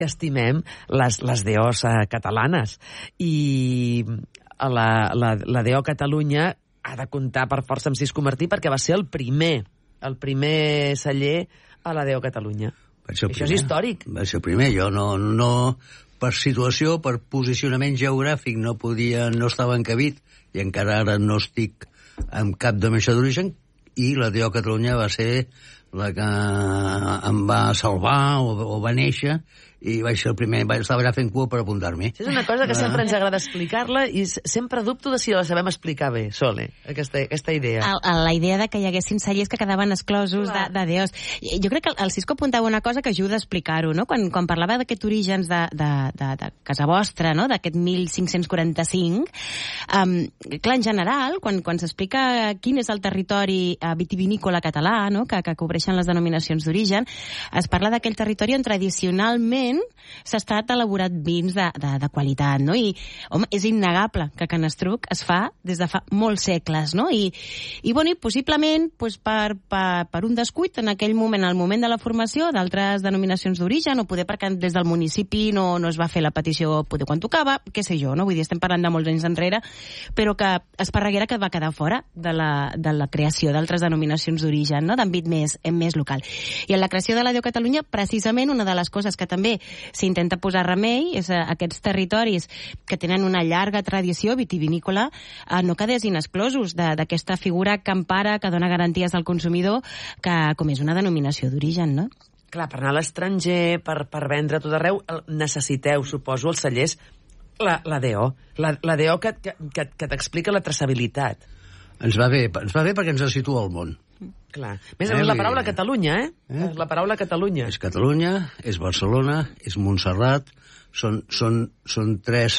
estimem les DOs catalanes. I la DO Catalunya ha de comptar per força amb Cisco Martí perquè va ser el primer celler a la DO Catalunya. Això és històric. Va ser el primer. Jo no per situació, per posicionament geogràfic, no estava encabit, i encara ara no estic en cap denominació d'origen, i la DO Catalunya va ser la que em va salvar o va néixer, i vaig ser el primer, estava allà fent cua per apuntar-m'hi. És una cosa que sempre ens agrada explicar-la i sempre dubto de si la sabem explicar bé, Sole, aquesta idea. La idea de que hi haguessin cellers que quedaven exclosos de DOs. Jo crec que el Cisco apuntava una cosa que ajuda a explicar-ho, no? Quan parlava d'aquests orígens de casa vostra, no? D'aquest 1545, clar, en general, quan s'explica quin és el territori vitivinícola català, no? que cobreixen les denominacions d'origen, es parla d'aquell territori on tradicionalment s'ha estat elaborat vins de qualitat, no? I, home, és innegable que Can Estruc es fa des de fa molts segles, no? I possiblement per un descuit en aquell moment, al moment de la formació d'altres denominacions d'origen, o poder perquè des del municipi no es va fer la petició poder quan tocava, què sé jo, no? Vull dir, estem parlant de molts anys enrere, però que Esparreguera que va quedar fora de la creació d'altres denominacions d'origen, no? D'àmbit més local. I en la creació de la DO Catalunya, precisament, una de les coses que també s'intenta posar remei és aquests territoris que tenen una llarga tradició vitivinícola no quedessin exclosos d'aquesta figura que empara, que dona garanties al consumidor, que com és una denominació d'origen, no? Clar, per anar a l'estranger, per vendre a tot arreu, necessiteu, suposo, els cellers, la DO. La DO que t'explica la traçabilitat. Ens va bé perquè ens situa al món. Clar. Més o menys la paraula Catalunya, La paraula Catalunya. És Catalunya, és Barcelona, és Montserrat, són tres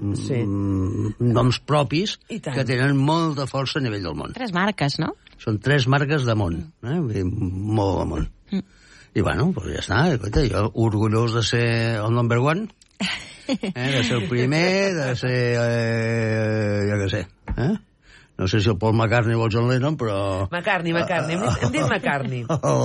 noms propis que tenen molta força a nivell del món. Tres marques, no? Són tres marques de món, molt de món. I bueno, doncs ja està, jo orgullós de ser el number one, de ser el primer, de ser, jo què sé, no sé si el Paul McCartney o el John Lennon, però... McCartney, hem dit McCartney.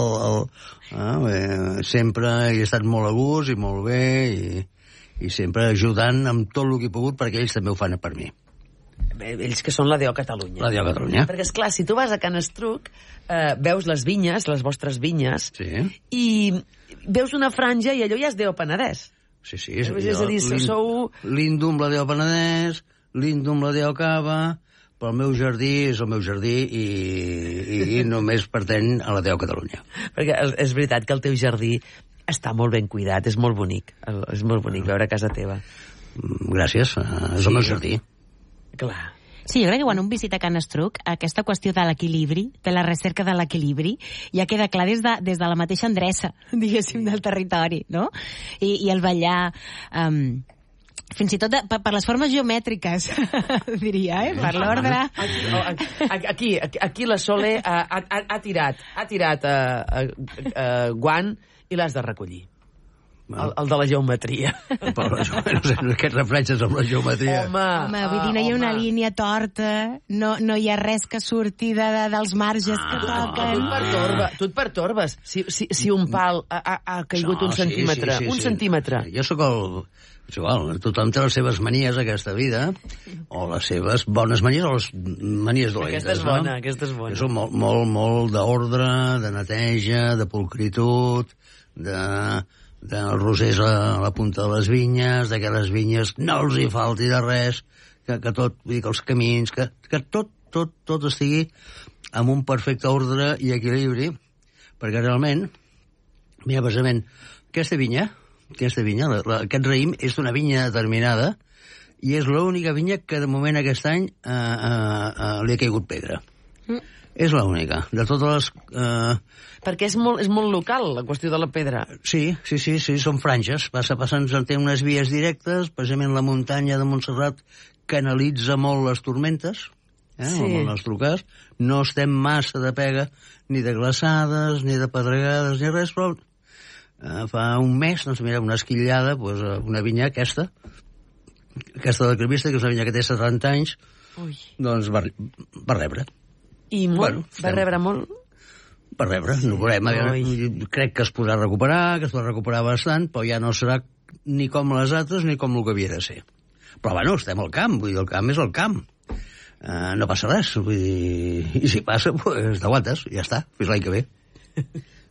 Sempre he estat molt a gust i molt bé, i sempre ajudant amb tot el que he pogut perquè ells també ho fan per mi. Ells que són la DO Catalunya. La DO Catalunya. Perquè, esclar, si tu vas a Can Estruc, veus les vinyes, les vostres vinyes, i veus una franja i allò ja és DO Penedès. Sí. És a dir, sou... L'Indum, la DO Penedès, l'Indum, la DO Cava... Però el meu jardí és el meu jardí i només pertany a la DO Catalunya. Perquè és veritat que el teu jardí està molt ben cuidat, és molt bonic. És molt bonic veure casa teva. Gràcies, és el meu jardí. Clar. Sí, jo crec que quan un visita Can Estruc, aquesta qüestió de l'equilibri, de la recerca de l'equilibri, ja queda clar des de la mateixa endreça, diguéssim, del territori, no? I el ballar... fins i tot per les formes geomètriques, diria, per l'ordre. Aquí la Sole ha tirat guant i l'has de recollir. El de la geometria. Aquests reflexes amb la geometria. Home, vull dir, no hi ha una línia torta, no hi ha res que surti dels marges que toquen. Tu et pertorbes si un pal ha caigut un centímetre. Un centímetre. Jo sóc és igual, tothom té les seves manies a aquesta vida, o les seves bones manies o les manies dolentes. Aquesta és bona. Jo soc molt d'ordre, de neteja, de pulcritud, de rosers a la punta de les vinyes, que les vinyes no els hi falti de res, que tot, vull dir, que els camins, que tot estigui amb un perfecte ordre i equilibri, perquè realment, mira, precisament, aquesta vinya, aquest raïm és d'una vinya determinada i és l'única vinya que de moment aquest any li ha caigut pedra. És l'única. De totes les... Perquè és molt local, la qüestió de la pedra. Sí, són franges. Passen unes vies directes, precisament la muntanya de Montserrat canalitza molt les tormentes, amb els trucars. No estem massa de pega ni de glaçades, ni de pedregades, ni res, però fa un mes, doncs mira, una esquillada, una vinya aquesta de Crevista, que és una vinya que té 70 anys, doncs va rebre. I molt? Va rebre molt? Va rebre, no veurem. Crec que es podrà recuperar, bastant, però ja no serà ni com les altres ni com el que havia de ser. Però, bueno, estem al camp, vull dir, el camp és el camp. No passa res, vull dir, i si passa, doncs t'aguantes, ja està, fins l'any que ve.